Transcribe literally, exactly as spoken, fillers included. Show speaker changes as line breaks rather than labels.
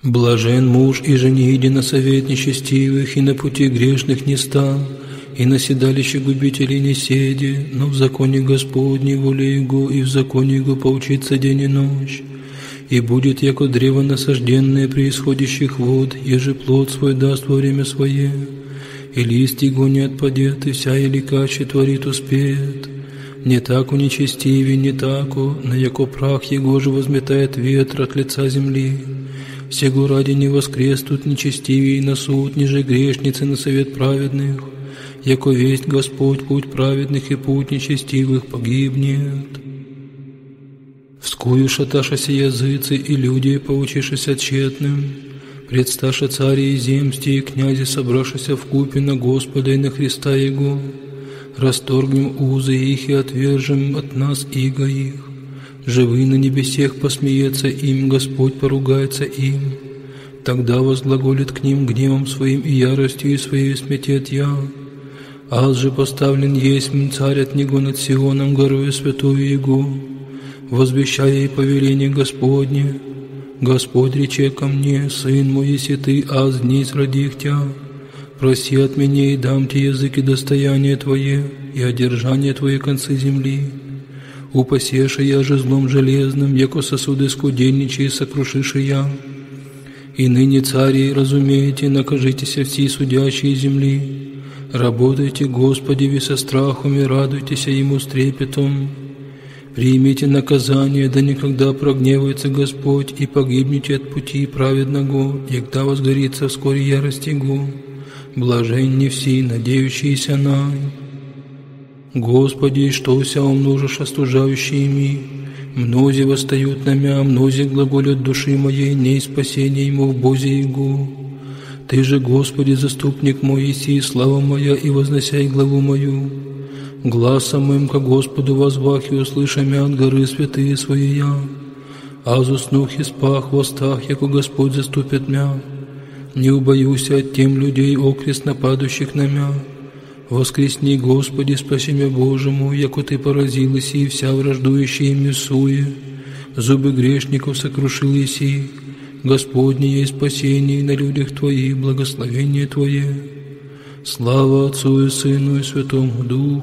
Блажен муж, и же не иди на совет нечестивых, и на пути грешных не стал, и на седалище губителей не седи, но в законе Господней воле Его, и в законе Его поучится день и ночь. И будет, яко древо насажденное при исходящих вод, еже плод свой даст во время свое, и лист его не отпадет, и вся еликаче творит успеет. Не тако нечестивее, не тако, на яко прах его же возметает ветер от лица земли. Сего ради не воскреснут нечестивее на суд, ниже грешницы на совет праведных, яко весть Господь путь праведных и путь нечестивых погибнет. Вскую шаташася языцы и люди, поучишися тщетным, предсташа цари и земсти и князи, собравшися вкупе на Господа и на Христа Его, расторгнем узы их и отвержем от нас иго их. Живы на небесех посмеется им, Господь поругается им. Тогда возглаголит к ним гневом своим и яростью и своей сметет я. Аз же поставлен есть царь от него над Сионом, горою святую Его, возвещая и повеление Господне. Господь рече ко мне: Сын мой, если ты, аз днесь родих тя, проси от меня, и дам тебе язык и достояние твое, и одержание твои концы земли. Упасеша я же злом железным, яко сосуды скудельничие сокрушиши я. И ныне, цари, разумеете, накажитесь все судящие земли. Работайте, Господи, со страхом, и радуйтесь Ему с трепетом. Примите наказание, да никогда прогневается Господь, и погибнете от пути праведного, егда возгорится вскоре ярость Его. Блаженни все, надеющиеся на. Господи, что вся умножишь остужающими, мнози восстают на мя, мнози глаголят души моей, не спасение ему в Бозе Его. Ты же, Господи, заступник мой, иси, слава моя, и возносяй главу мою. Гласом моим ко Господу возвах, и услыша мя от горы святые свои я. Аз уснух и спах в остах, яко Господь заступит мя. Не убоюся от тем людей, окрест нападущих на мя. Воскресни, Господи, спаси мя, Боже мой, яко Ты поразил иси, вся враждующая им суе. Зубы грешников сокрушил иси. Господне есть спасение на людях Твоих, благословение Твое. Слава Отцу и Сыну и Святому Духу.